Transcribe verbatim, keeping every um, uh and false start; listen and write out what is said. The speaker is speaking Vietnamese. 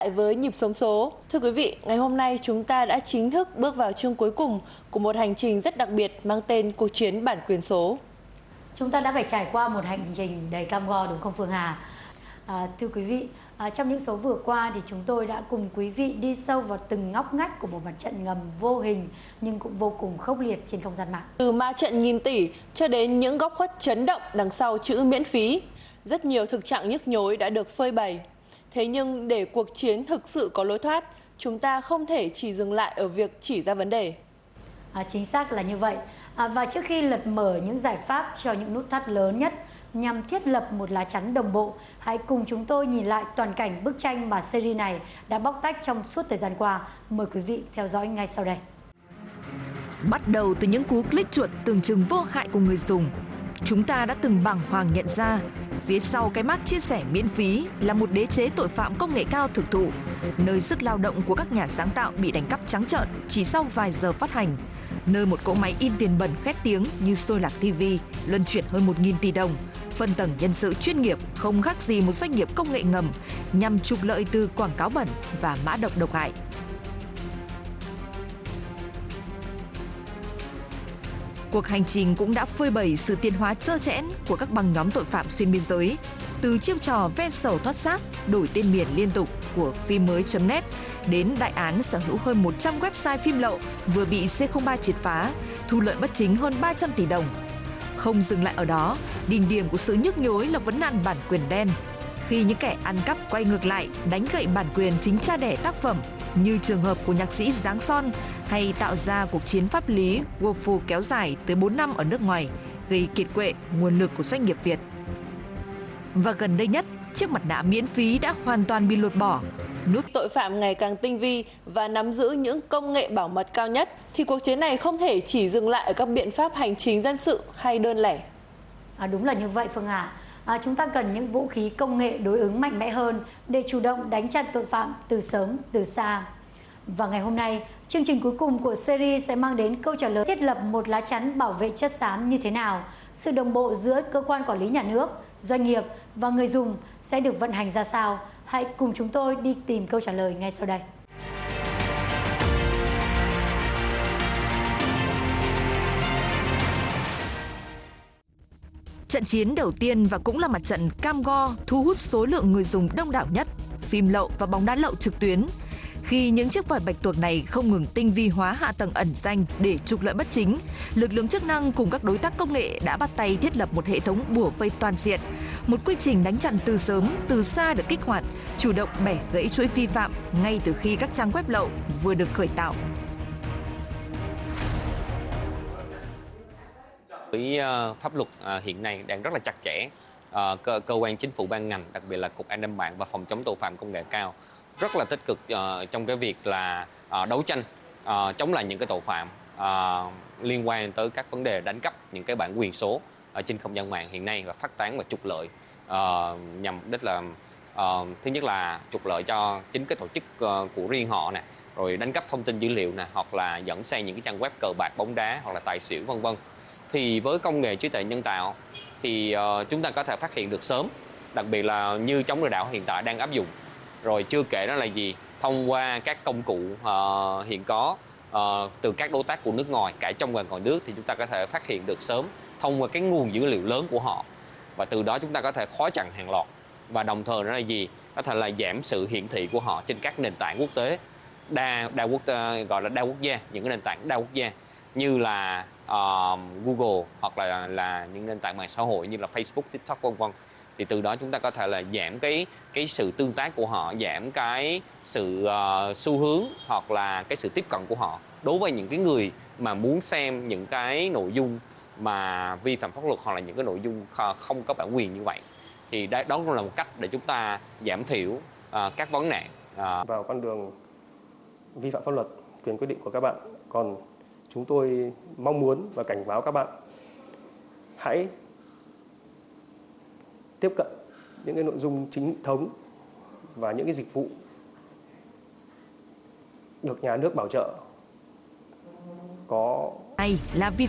Với nhịp sống số, thưa quý vị, ngày hôm nay chúng ta đã chính thức bước vào chương cuối cùng của một hành trình rất đặc biệt mang tên cuộc chiến bản quyền số. Chúng ta đã phải trải qua một hành trình đầy cam go đúng không Phương Hà? À, thưa quý vị, à, trong những số vừa qua thì chúng tôi đã cùng quý vị đi sâu vào từng ngóc ngách của một mặt trận ngầm vô hình nhưng cũng vô cùng khốc liệt trên không gian mạng. Từ ma trận nghìn tỷ cho đến những góc khuất chấn động đằng sau chữ miễn phí, rất nhiều thực trạng nhức nhối đã được phơi bày. Thế nhưng để cuộc chiến thực sự có lối thoát, chúng ta không thể chỉ dừng lại ở việc chỉ ra vấn đề. À, chính xác là như vậy. À, và trước khi lật mở những giải pháp cho những nút thắt lớn nhất nhằm thiết lập một lá chắn đồng bộ, hãy cùng chúng tôi nhìn lại toàn cảnh bức tranh mà series này đã bóc tách trong suốt thời gian qua. Mời quý vị theo dõi ngay sau đây. Bắt đầu từ những cú click chuột tưởng chừng vô hại của người dùng, chúng ta đã từng bàng hoàng nhận ra phía sau cái mác chia sẻ miễn phí là một đế chế tội phạm công nghệ cao thực thụ, nơi sức lao động của các nhà sáng tạo bị đánh cắp trắng trợn chỉ sau vài giờ phát hành, nơi một cỗ máy in tiền bẩn khét tiếng như Xôi Lạc ti vi luân chuyển hơn một nghìn tỷ đồng, phân tầng nhân sự chuyên nghiệp không khác gì một doanh nghiệp công nghệ ngầm nhằm trục lợi từ quảng cáo bẩn và mã độc độc hại. Cuộc hành trình cũng đã phơi bày sự tiến hóa trơ trẽn của các băng nhóm tội phạm xuyên biên giới, từ chiêu trò ven sầu thoát xác, đổi tên miền liên tục của phim mới chấm net đến đại án sở hữu hơn một trăm website phim lậu vừa bị C không ba triệt phá, thu lợi bất chính hơn ba trăm tỷ đồng. Không dừng lại ở đó, đỉnh điểm của sự nhức nhối là vấn nạn bản quyền đen, khi những kẻ ăn cắp quay ngược lại đánh gậy bản quyền chính cha đẻ tác phẩm, như trường hợp của nhạc sĩ Giáng Son, hay tạo ra cuộc chiến pháp lý Wolfu kéo dài tới bốn năm ở nước ngoài, gây kiệt quệ nguồn lực của doanh nghiệp Việt. Và gần đây nhất, chiếc mặt nạ miễn phí đã hoàn toàn bị lột bỏ. Núp tội phạm ngày càng tinh vi và nắm giữ những công nghệ bảo mật cao nhất, thì cuộc chiến này không thể chỉ dừng lại ở các biện pháp hành chính dân sự hay đơn lẻ. À, đúng là như vậy Phương Hà. À, chúng ta cần những vũ khí công nghệ đối ứng mạnh mẽ hơn để chủ động đánh chặn tội phạm từ sớm, từ xa. Và ngày hôm nay, chương trình cuối cùng của series sẽ mang đến câu trả lời thiết lập một lá chắn bảo vệ chất xám như thế nào. Sự đồng bộ giữa cơ quan quản lý nhà nước, doanh nghiệp và người dùng sẽ được vận hành ra sao? Hãy cùng chúng tôi đi tìm câu trả lời ngay sau đây. Trận chiến đầu tiên và cũng là mặt trận cam go thu hút số lượng người dùng đông đảo nhất, phim lậu và bóng đá lậu trực tuyến. Khi những chiếc vòi bạch tuộc này không ngừng tinh vi hóa hạ tầng ẩn danh để trục lợi bất chính, lực lượng chức năng cùng các đối tác công nghệ đã bắt tay thiết lập một hệ thống bủa vây toàn diện, một quy trình đánh chặn từ sớm, từ xa được kích hoạt, chủ động bẻ gãy chuỗi vi phạm ngay từ khi các trang web lậu vừa được khởi tạo. Với pháp luật hiện nay đang rất là chặt chẽ, cơ, cơ quan chính phủ ban ngành, đặc biệt là Cục An ninh mạng và Phòng chống tội phạm công nghệ cao rất là tích cực uh, trong cái việc là uh, đấu tranh uh, chống lại những cái tội phạm uh, liên quan tới các vấn đề đánh cắp những cái bản quyền số ở trên không gian mạng hiện nay và phát tán và trục lợi uh, nhằm mục đích là uh, thứ nhất là trục lợi cho chính cái tổ chức uh, của riêng họ nè, rồi đánh cắp thông tin dữ liệu nè, hoặc là dẫn sang những cái trang web cờ bạc, bóng đá hoặc là tài xỉu vân vân. Thì với công nghệ trí tuệ nhân tạo thì uh, chúng ta có thể phát hiện được sớm, đặc biệt là như chống lừa đảo hiện tại đang áp dụng. Rồi chưa kể đó là gì, thông qua các công cụ uh, hiện có uh, từ các đối tác của nước ngoài, cả trong và ngoài nước, thì chúng ta có thể phát hiện được sớm thông qua cái nguồn dữ liệu lớn của họ, và từ đó chúng ta có thể khóa chặn hàng loạt, và đồng thời đó là gì, có thể là giảm sự hiển thị của họ trên các nền tảng quốc tế đa đa quốc uh, gọi là đa quốc gia, những cái nền tảng đa quốc gia như là uh, Google hoặc là là những nền tảng mạng xã hội như là Facebook, TikTok vân vân. Thì từ đó chúng ta có thể là giảm cái cái sự tương tác của họ, giảm cái sự uh, xu hướng hoặc là cái sự tiếp cận của họ đối với những cái người mà muốn xem những cái nội dung mà vi phạm pháp luật hoặc là những cái nội dung không có bản quyền như vậy. Thì đó cũng là một cách để chúng ta giảm thiểu uh, các vấn nạn uh. vào con đường vi phạm pháp luật, quyền quyết định của các bạn. Còn chúng tôi mong muốn và cảnh báo các bạn hãy tiếp cận những cái nội dung chính thống và những cái dịch vụ được nhà nước bảo trợ có này là vi